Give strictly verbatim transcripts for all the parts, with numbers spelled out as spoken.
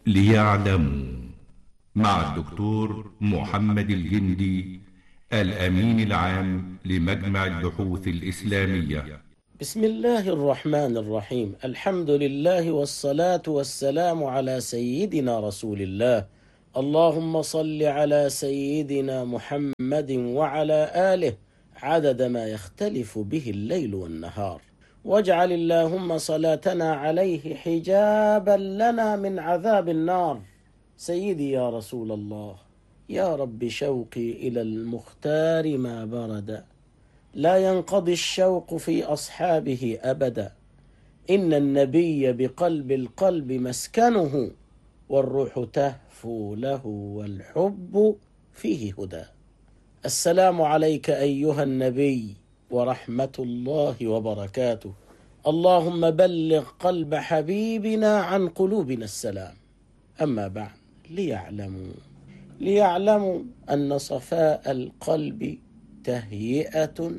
ليعلموا مع الدكتور محمد الجندي، الأمين العام لمجمع البحوث الإسلامية. بسم الله الرحمن الرحيم. الحمد لله والصلاة والسلام على سيدنا رسول الله. اللهم صل على سيدنا محمد وعلى آله عدد ما يختلف به الليل والنهار، واجعل اللهم صلاتنا عليه حجابا لنا من عذاب النار. سيدي يا رسول الله، يا رب شوقي إلى المختار ما برد، لا ينقضي الشوق في أصحابه أبدا. إن النبي بقلب القلب مسكنه، والروح تهفو له والحب فيه هدى. السلام عليك أيها النبي ورحمة الله وبركاته. اللهم بلغ قلب حبيبنا عن قلوبنا السلام. أما بعد، ليعلموا ليعلموا أن صفاء القلب تهيئة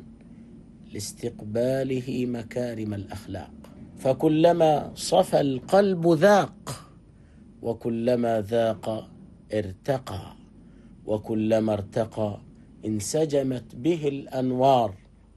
لاستقباله مكارم الأخلاق، فكلما صفى القلب ذاق، وكلما ذاق ارتقى، وكلما ارتقى انسجمت به الأنوار،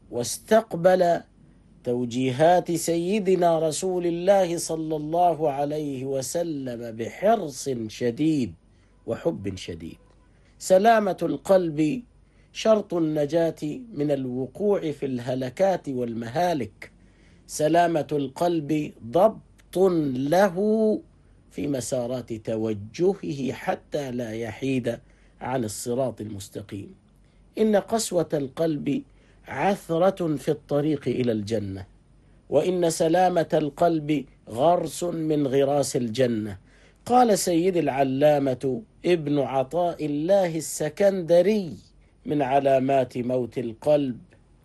واستقبل توجيهات سيدنا رسول الله صلى الله عليه وسلم بحرص شديد وحب شديد. سلامة القلب شرط النجاة من الوقوع في الهلكات والمهالك. سلامة القلب ضبط له في مسارات توجهه حتى لا يحيد عن الصراط المستقيم. إن قسوة القلب عثرة في الطريق إلى الجنة، وإن سلامة القلب غرس من غراس الجنة. قال سيد العلامة ابن عطاء الله السكندري: من علامات موت القلب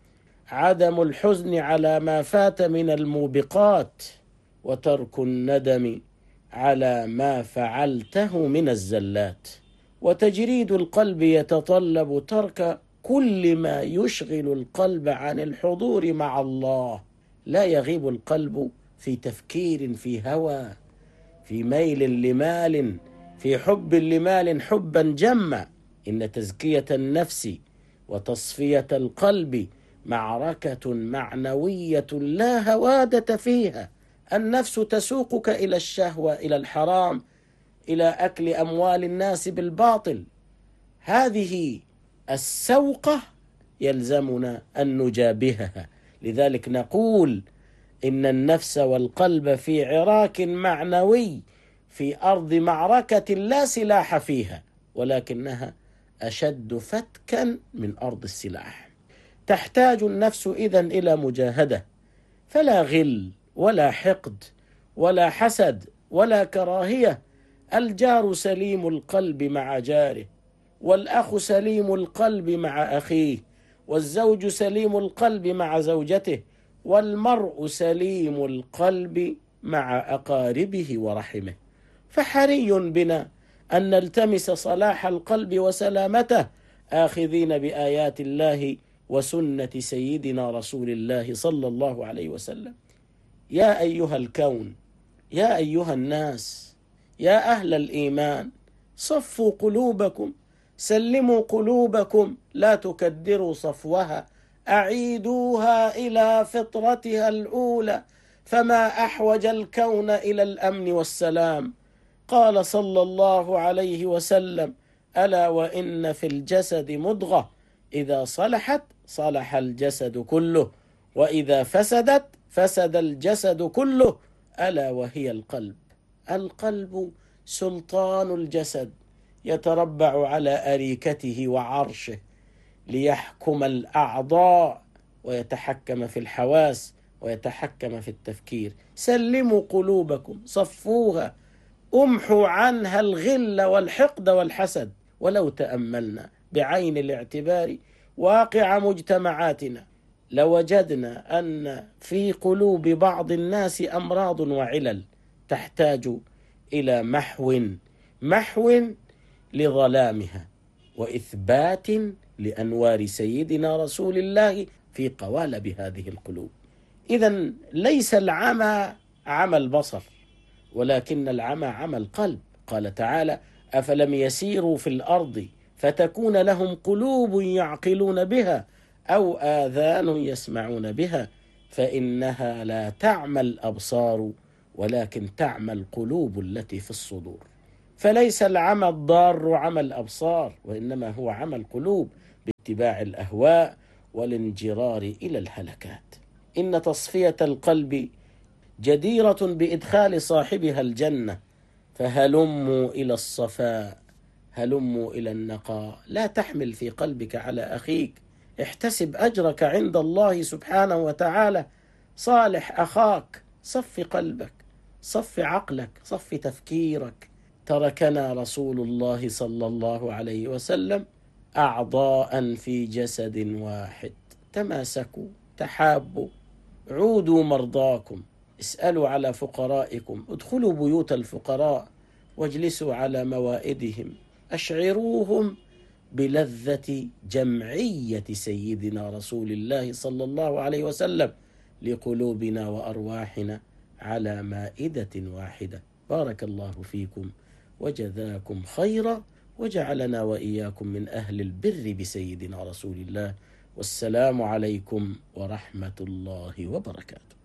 عدم الحزن على ما فات من الموبقات، وترك الندم على ما فعلته من الزلات. وتجريد القلب يتطلب ترك كل ما يشغل القلب عن الحضور مع الله. لا يغيب القلب في تفكير، في هوى، في ميل لمال، في حب لمال حبا جما. إن تزكية النفس وتصفية القلب معركة معنوية لا هوادة فيها. النفس تسوقك إلى الشهوة، إلى الحرام، إلى أكل أموال الناس بالباطل. هذه السوقة يلزمنا أن نجابهها. لذلك نقول إن النفس والقلب في عراك معنوي، في أرض معركة لا سلاح فيها، ولكنها أشد فتكا من أرض السلاح. تحتاج النفس إذن إلى مجاهدة، فلا غل ولا حقد ولا حسد ولا كراهية. الجار سليم القلب مع جاره، والأخ سليم القلب مع أخيه، والزوج سليم القلب مع زوجته، والمرء سليم القلب مع أقاربه ورحمه. فحري بنا أن نلتمس صلاح القلب وسلامته، آخذين بآيات الله وسنة سيدنا رسول الله صلى الله عليه وسلم. يا أيها الكون، يا أيها الناس، يا أهل الإيمان، صفوا قلوبكم، سلموا قلوبكم، لا تكدروا صفوها، أعيدوها إلى فطرتها الأولى، فما أحوج الكون إلى الأمن والسلام. قال صلى الله عليه وسلم: ألا وإن في الجسد مضغة إذا صلحت صلح الجسد كله، وإذا فسدت فسد الجسد كله، ألا وهي القلب. القلب سلطان الجسد، يتربع على أريكته وعرشه ليحكم الأعضاء ويتحكم في الحواس ويتحكم في التفكير. سلموا قلوبكم، صفوها، امحوا عنها الغل والحقد والحسد. ولو تأملنا بعين الاعتبار واقع مجتمعاتنا لوجدنا أن في قلوب بعض الناس أمراض وعلل تحتاج إلى محو محو لظلامها، وإثبات لأنوار سيدنا رسول الله في قوالب هذه القلوب. إذن ليس العمى عمى البصر، ولكن العمى عمى القلب. قال تعالى: أفلم يسيروا في الأرض فتكون لهم قلوب يعقلون بها أو آذان يسمعون بها فإنها لا تعمى الأبصار ولكن تعمى القلوب التي في الصدور. فليس العمى الضار عمى الأبصار، وإنما هو عمى القلوب باتباع الأهواء والانجرار إلى الهلكات. إن تصفية القلب جديرة بإدخال صاحبها الجنة، فهلموا إلى الصفاء، هلموا إلى النقاء. لا تحمل في قلبك على أخيك، احتسب أجرك عند الله سبحانه وتعالى. صالح أخاك، صف قلبك، صف عقلك، صف تفكيرك. تركنا رسول الله صلى الله عليه وسلم أعضاء في جسد واحد، تماسكوا، تحابوا، عودوا مرضاكم، اسألوا على فقرائكم، ادخلوا بيوت الفقراء واجلسوا على موائدهم، أشعروهم بلذة جمعية سيدنا رسول الله صلى الله عليه وسلم لقلوبنا وأرواحنا على مائدة واحدة. بارك الله فيكم وجزاكم خيرا، وجعلنا وإياكم من أهل البر بسيدنا رسول الله. والسلام عليكم ورحمة الله وبركاته.